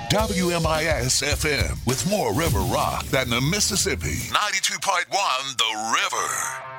WMIS FM with more river rock than the Mississippi. 92.1 The River.